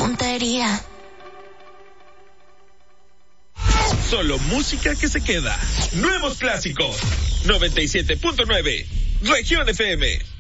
tontería. Solo música que se queda. Nuevos clásicos. 97.9. Región FM.